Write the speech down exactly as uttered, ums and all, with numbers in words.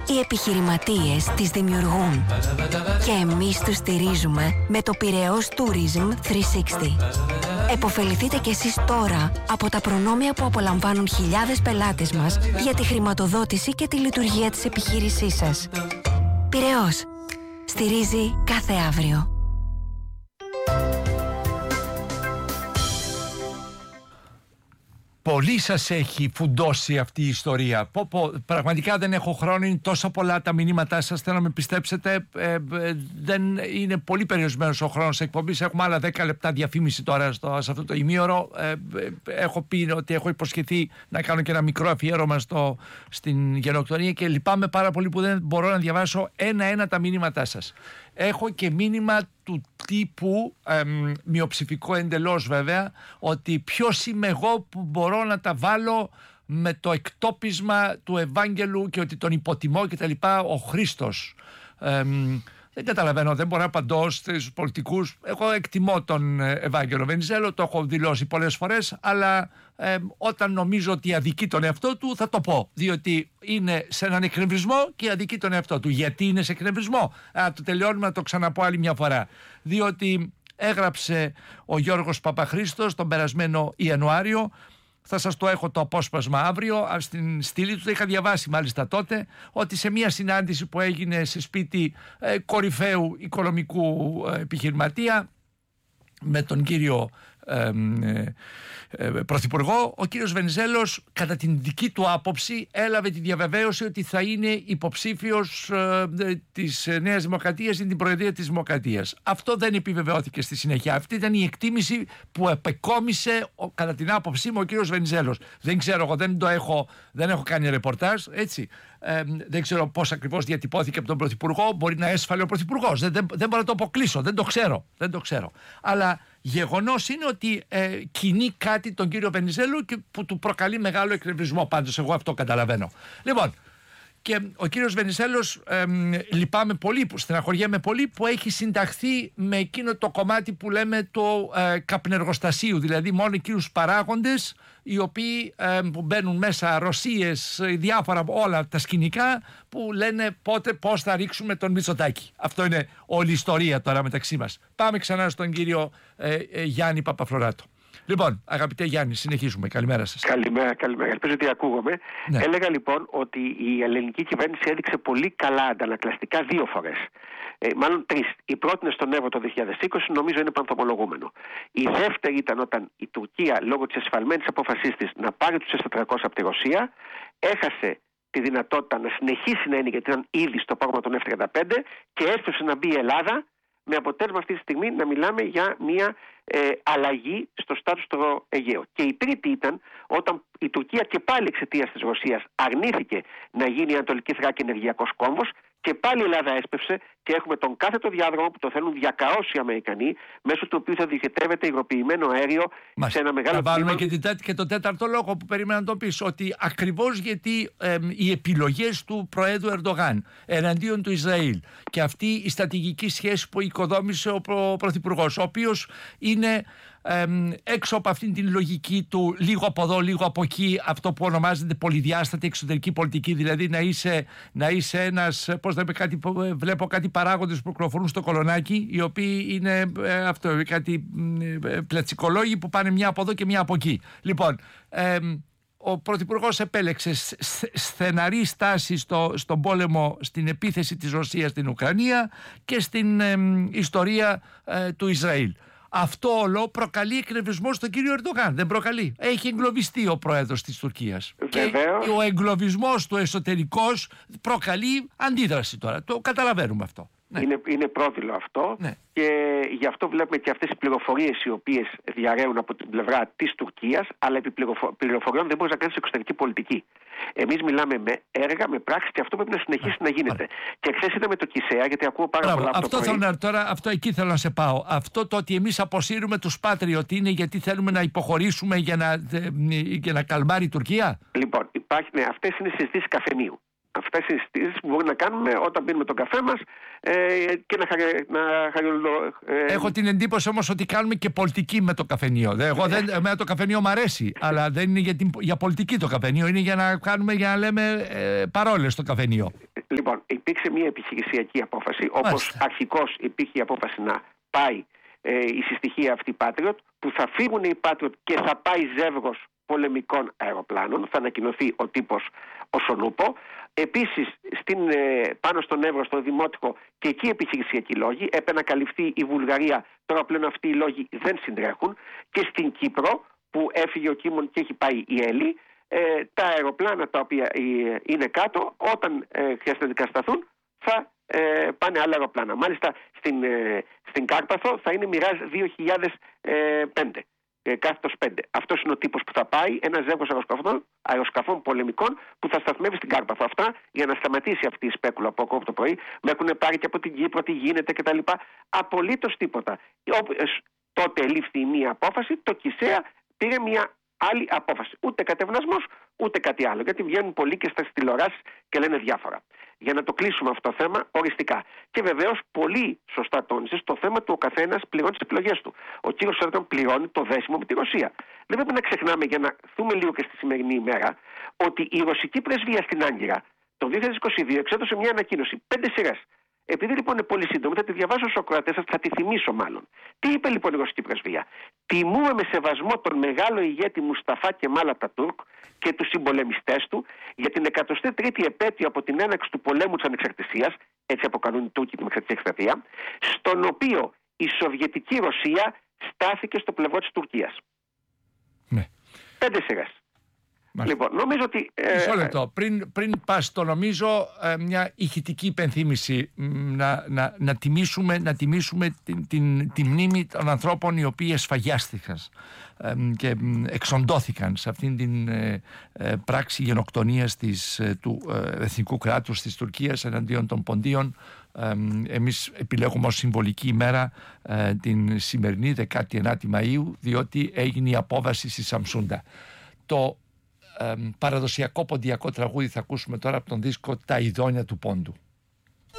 Οι επιχειρηματίες τις δημιουργούν και εμείς τους στηρίζουμε με το Πειραιώς Tourism τριακόσια εξήντα. Εποφεληθείτε κι εσείς τώρα από τα προνόμια που απολαμβάνουν χιλιάδες πελάτες μας για τη χρηματοδότηση και τη λειτουργία της επιχείρησής σας. Πειραιώς. Στηρίζει κάθε αύριο. Πολύ σας έχει φουντώσει αυτή η ιστορία. Πω, πω, πραγματικά δεν έχω χρόνο, είναι τόσα πολλά τα μηνύματά σας. Θέλω να με πιστέψετε, ε, ε, δεν είναι πολύ περιορισμένος ο χρόνος εκπομπής. Έχουμε άλλα δέκα λεπτά διαφήμιση τώρα στο, σε αυτό το ημίωρο. Ε, ε, έχω πει ότι έχω υποσχεθεί να κάνω και ένα μικρό αφιέρωμα στο, στην γενοκτονία και λυπάμαι πάρα πολύ που δεν μπορώ να διαβάσω ένα-ένα τα μηνύματά σας. Έχω και μήνυμα του τύπου, εμ, μειοψηφικό εντελώς βέβαια, ότι ποιος είμαι εγώ που μπορώ να τα βάλω με το εκτόπισμα του Ευάγγελου και ότι τον υποτιμώ και τα λοιπά, ο Χρήστος. Εμ, δεν καταλαβαίνω, δεν μπορώ να απαντώ στους πολιτικούς. Εγώ εκτιμώ τον Ευάγγελο Βενιζέλο, το έχω δηλώσει πολλές φορές, αλλά ε, όταν νομίζω ότι αδικεί τον εαυτό του θα το πω, διότι είναι σε έναν εκνευρισμό και αδικεί τον εαυτό του. Γιατί είναι σε εκνευρισμό? Α, το τελειώνουμε να το ξαναπώ άλλη μια φορά. Διότι έγραψε ο Γιώργος Παπαχρήστος τον περασμένο Ιανουάριο. Θα σας το έχω το απόσπασμα αύριο. Στην στήλη του, το είχα διαβάσει μάλιστα τότε, ότι σε μια συνάντηση που έγινε σε σπίτι ε, κορυφαίου οικονομικού ε, επιχειρηματία με τον κύριο ε, ε, ε, Πρωθυπουργό, ο κύριος Βενιζέλος κατά την δική του άποψη έλαβε τη διαβεβαίωση ότι θα είναι υποψήφιος ε, της Νέας Δημοκρατίας ή την Προεδρία της Δημοκρατίας. Αυτό δεν επιβεβαιώθηκε στη συνέχεια. Αυτή ήταν η εκτίμηση που επεκόμισε κατά την άποψή μου ο κύριος Βενιζέλος. Δεν ξέρω, εγώ δεν το έχω, δεν έχω κάνει ρεπορτάζ, έτσι. Ε, δεν ξέρω πώς ακριβώς διατυπώθηκε από τον Πρωθυπουργό. Μπορεί να έσφαλε ο Πρωθυπουργός. Δεν, δεν, δεν μπορώ να το αποκλείσω. Δεν το ξέρω. Δεν το ξέρω. Αλλά γεγονός είναι ότι ε, κινεί κάτι τον κύριο Βενιζέλου και που του προκαλεί μεγάλο εκνευρισμό. Πάντως, εγώ αυτό καταλαβαίνω. Λοιπόν, και ο κύριος Βενιζέλος, ε, λυπάμαι πολύ, που στεναχωριέμαι πολύ, που έχει συνταχθεί με εκείνο το κομμάτι που λέμε το ε, καπνεργοστασίου, δηλαδή μόνο εκείνους παράγοντες οι οποίοι ε, που μπαίνουν μέσα, Ρωσίες, διάφορα όλα τα σκηνικά που λένε πότε, πώς θα ρίξουμε τον Μητσοτάκη. Αυτό είναι όλη η ιστορία τώρα μεταξύ μας. Πάμε ξανά στον κύριο ε, ε, Γιάννη Παπαφλωράτο. Λοιπόν, αγαπητέ Γιάννη, συνεχίζουμε. Καλημέρα σας. Καλημέρα, καλημέρα. Ελπίζω ότι ακούγομαι. Ναι. Έλεγα λοιπόν ότι η ελληνική κυβέρνηση έδειξε πολύ καλά αντανακλαστικά δύο φορές. Ε, μάλλον τρεις. Η πρώτη είναι στον Εύρο το δύο χιλιάδες είκοσι, νομίζω είναι πανθομολογούμενο. Η δεύτερη ήταν όταν η Τουρκία, λόγω της εσφαλμένης απόφασής της να πάρει τους ες τετρακόσια από τη Ρωσία, έχασε τη δυνατότητα να συνεχίσει να είναι, γιατί ήταν ήδη στο πρόγραμμα των εφ τριάντα πέντε, και έφτασε να μπει η Ελλάδα, με αποτέλεσμα αυτή τη στιγμή να μιλάμε για μια ε, αλλαγή στο στάτους στο Αιγαίο. Και η τρίτη ήταν όταν η Τουρκία και πάλι εξαιτίας της Ρωσίας αρνήθηκε να γίνει η Ανατολική Θράκη ενεργειακός κόμβος, και πάλι η Ελλάδα έσπευσε και έχουμε τον κάθετο διάδρομο που το θέλουν διακαώσει οι Αμερικανοί, μέσω του οποίου θα διοχετεύεται υγροποιημένο αέριο. Μας, σε ένα μεγάλο. Θα βάλουμε και, την, και τον τέταρτο λόγο που περίμενα να το πεις, ότι ακριβώς γιατί ε, οι επιλογές του Προέδρου Ερντογάν εναντίον του Ισραήλ και αυτή η στρατηγική σχέση που οικοδόμησε ο, προ, ο Πρωθυπουργός, ο οποίος είναι Ε, έξω από αυτήν την λογική του λίγο από εδώ, λίγο από εκεί, αυτό που ονομάζεται πολυδιάστατη εξωτερική πολιτική, δηλαδή να είσαι, να είσαι ένας, πώς λέμε, κάτι, βλέπω κάτι παράγοντες που κυκλοφορούν στο Κολονάκι, οι οποίοι είναι ε, αυτό, κάτι ε, πλατσικολόγοι που πάνε μια από εδώ και μια από εκεί. Λοιπόν, ε, ο Πρωθυπουργός επέλεξε στεναρή στάση στο, στον πόλεμο, στην επίθεση της Ρωσίας στην Ουκρανία και στην ε, ιστορία ε, του Ισραήλ. Αυτό όλο προκαλεί εκνευρισμό στον κύριο Ερντογάν. Δεν προκαλεί? Έχει εγκλωβιστεί ο πρόεδρος της Τουρκίας. Βεβαίως. Και ο εγκλωβισμός του εσωτερικός προκαλεί αντίδραση τώρα. Το καταλαβαίνουμε αυτό. Ναι. Είναι, είναι πρόδειλο αυτό, ναι. Και γι' αυτό βλέπουμε και αυτές οι πληροφορίες οι οποίες διαρρέουν από την πλευρά της Τουρκίας, αλλά επί πληροφοριών δεν μπορείς να κάνεις εξωτερική πολιτική. Εμείς μιλάμε με έργα, με πράξεις, και αυτό πρέπει να συνεχίσει Α, να γίνεται. Α. Και χθες είδαμε το Κισέα, γιατί ακούω πάρα Μπράβο, πολλά από αυτό το πρωί. Θέλω, τώρα, αυτό εκεί θέλω να σε πάω. Αυτό το ότι εμείς αποσύρουμε τους Patriot είναι γιατί θέλουμε να υποχωρήσουμε για να, για να καλμάρει η Τουρκία. Λοιπόν, υπάρχει, ναι, αυτές είναι συζητήσεις καφενείου. Αυτές οι συζητήσεις που μπορεί να κάνουμε όταν πίνουμε τον καφέ μας ε, και να, χαρι, να χαριολο, ε, Έχω την εντύπωση όμως ότι κάνουμε και πολιτική με το καφενείο. Εγώ δεν, εμένα το καφενείο μου αρέσει, αλλά δεν είναι για, την, για πολιτική το καφενείο, είναι για να κάνουμε, για να λέμε ε, παρόλες στο καφενείο. Λοιπόν, υπήρξε μια επιχειρησιακή απόφαση, όπως αρχικώς υπήρχε η απόφαση να πάει ε, η συστοιχία αυτή Patriot, που θα φύγουν οι Patriot και θα πάει ζεύγος πολεμικών αεροπλάνων, θα ανακοινωθεί ο τύπος ο Σονούπο. Επίσης στην, ε, πάνω στον Εύρο, στο Δημότικο, και εκεί επιχειρησιακοί λόγοι, έπρεπε να καλυφθεί η Βουλγαρία, τώρα πλέον αυτοί οι λόγοι δεν συντρέχουν, και στην Κύπρο που έφυγε ο Κίμων και έχει πάει η Έλλη, ε, τα αεροπλάνα τα οποία ε, είναι κάτω, όταν ε, χρειάζεται να αντικατασταθούν, θα ε, πάνε άλλα αεροπλάνα. Μάλιστα στην, ε, στην Κάρπαθο θα είναι Μιράζ δύο χιλιάδες πέντε. Κάθετος πέντε. Αυτός είναι ο τύπος που θα πάει, ένα ζεύγος αεροσκαφών, αεροσκαφών πολεμικών που θα σταθμεύει στην Κάρπαθο. Αυτά για να σταματήσει αυτή η σπέκουλα που ακούω το πρωί. Με έχουν πάρει και από την Κύπρο, τι γίνεται κτλ. Απολύτως τίποτα. Τότε ελήφθη μία απόφαση, το ΚΙΣΕΑ πήρε μία άλλη απόφαση. Ούτε κατευνασμός, ούτε κάτι άλλο. Γιατί βγαίνουν πολλοί και στις τηλεοράσεις και λένε διάφορα. Για να το κλείσουμε αυτό το θέμα οριστικά. Και βεβαίως πολύ σωστά τόνισες το θέμα του ο καθένας πληρώνει τις επιλογές του. Ο κύριος Ερντογάν πληρώνει το δέσιμο με τη Ρωσία. Δεν πρέπει να ξεχνάμε, για να δούμε λίγο και στη σημερινή ημέρα, ότι η ρωσική πρεσβεία στην Άγκυρα το δύο χιλιάδες είκοσι δύο εξέδωσε μια ανακοίνωση, πέντε σειρές. Επειδή λοιπόν είναι πολύ σύντομη, θα τη διαβάσω στους ακροατές σας, θα τη θυμίσω μάλλον. Τι είπε λοιπόν η ρωσική πρεσβεία? Τιμούμε με σεβασμό τον μεγάλο ηγέτη Μουσταφά Κεμάλ Ατατούρκ και τους συμπολεμιστές του για την εκατοστή τρίτη επέτειο από την έναρξη του πολέμου της ανεξαρτησίας, έτσι αποκαλούν οι Τούρκοι την εξαρτησία εκστρατεία, στον οποίο η Σοβιετική Ρωσία στάθηκε στο πλευρό της Τουρκίας. Ναι. Πέντε σειρές. Λοιπόν, νομίζω ότι. Ε, Μισό λεπτό. Πριν, πριν πας στο νομίζω, ε, μια ηχητική υπενθύμηση να, να, να τιμήσουμε, να τιμήσουμε την, την, τη μνήμη των ανθρώπων οι οποίοι εσφαγιάστηκαν ε, και εξοντώθηκαν σε αυτήν την ε, ε, πράξη γενοκτονίας της, ε, του ε, εθνικού κράτους της Τουρκίας εναντίον των Ποντίων. Ε, εμείς επιλέγουμε ως συμβολική ημέρα ε, την σημερινή δεκάτη ενάτη Μαΐου, διότι έγινε η απόβαση στη Σαμσούντα. Το παραδοσιακό ποντιακό τραγούδι θα ακούσουμε τώρα από τον δίσκο «Τα Ειδόνια του Πόντου».